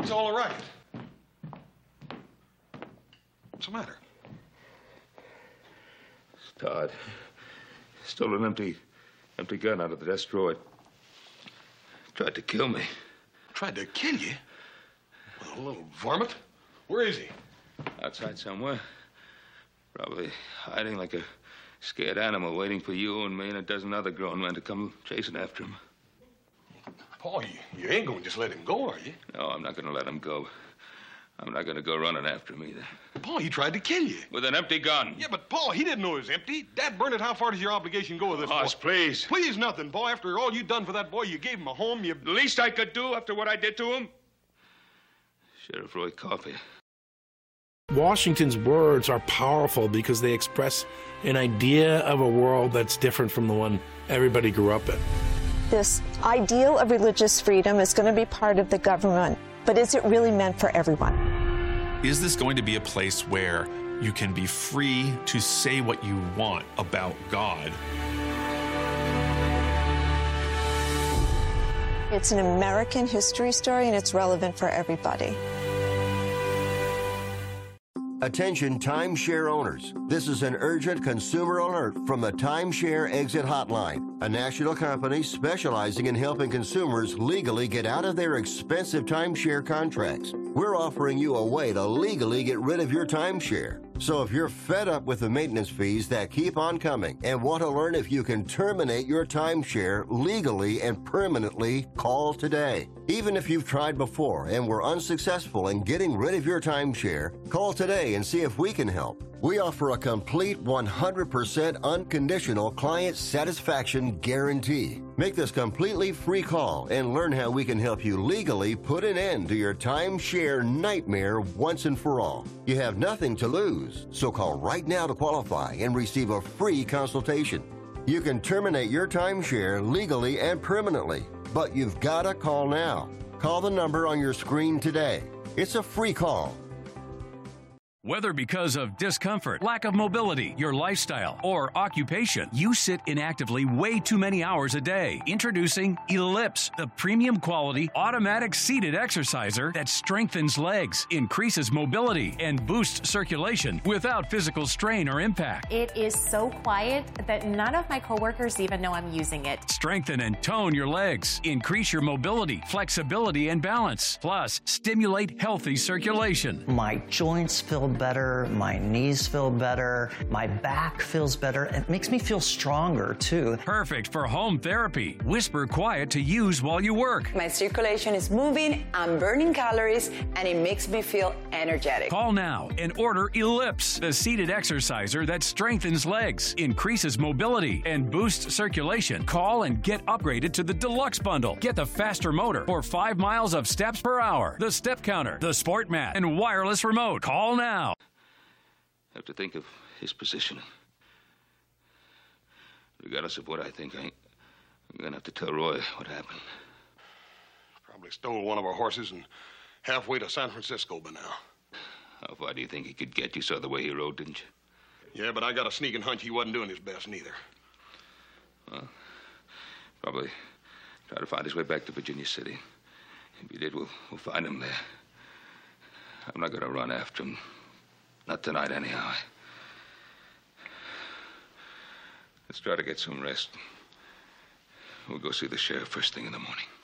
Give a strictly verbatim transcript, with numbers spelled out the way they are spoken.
It's all right. What's the matter? It's Todd. Stole an empty, empty gun out of the desk drawer. Tried to kill me. Tried to kill you? Well, a little varmint. Where is he? Outside somewhere. Probably hiding like a scared animal, waiting for you and me and a dozen other grown men to come chasing after him. Paul, you, you ain't going to just let him go, are you? No, I'm not going to let him go. I'm not going to go running after him either. Paul, he tried to kill you. With an empty gun. Yeah, but Paul, he didn't know it was empty. Dad Bernard, how far does your obligation go with this Hoss, boy? please. Please nothing, boy. After all you done for that boy, you gave him a home, you... The least I could do after what I did to him? Sheriff Roy Coffey. Washington's words are powerful because they express an idea of a world that's different from the one everybody grew up in. This ideal of religious freedom is going to be part of the government, but is it really meant for everyone? Is this going to be a place where you can be free to say what you want about God? It's an American history story, and it's relevant for everybody. Attention timeshare owners. This is an urgent consumer alert from the Timeshare Exit Hotline, a national company specializing in helping consumers legally get out of their expensive timeshare contracts. We're offering you a way to legally get rid of your timeshare. So if you're fed up with the maintenance fees that keep on coming and want to learn if you can terminate your timeshare legally and permanently, call today. Even if you've tried before and were unsuccessful in getting rid of your timeshare, call today and see if we can help. We offer a complete one hundred percent unconditional client satisfaction guarantee. Make this completely free call and learn how we can help you legally put an end to your timeshare nightmare once and for all. You have nothing to lose, so call right now to qualify and receive a free consultation. You can terminate your timeshare legally and permanently, but you've got to call now. Call the number on your screen today. It's a free call. Whether because of discomfort, lack of mobility, your lifestyle, or occupation, you sit inactively way too many hours a day. Introducing Ellipse, the premium quality automatic seated exerciser that strengthens legs, increases mobility, and boosts circulation without physical strain or impact. It is so quiet that none of my coworkers even know I'm using it. Strengthen and tone your legs, increase your mobility, flexibility, and balance. Plus, stimulate healthy circulation. My joints feel better, my knees feel better, my back feels better. It makes me feel stronger too. Perfect for home therapy. Whisper quiet to use while you work. My circulation is moving, I'm burning calories, and it makes me feel energetic. Call now and order Ellipse, the seated exerciser that strengthens legs, increases mobility, and boosts circulation. Call and get upgraded to the Deluxe Bundle. Get the faster motor for five miles of steps per hour, the step counter, the sport mat, and wireless remote. Call now. I have to think of his position. Regardless of what I think, I, I'm going to have to tell Roy what happened. Probably stole one of our horses and halfway to San Francisco by now. How far do you think he could get? You saw the way he rode, didn't you? Yeah, but I got a sneaking hunch he wasn't doing his best neither. Well, probably try to find his way back to Virginia City. If he did, we'll, we'll find him there. I'm not going to run after him. Not tonight, anyhow. Let's try to get some rest. We'll go see the sheriff first thing in the morning.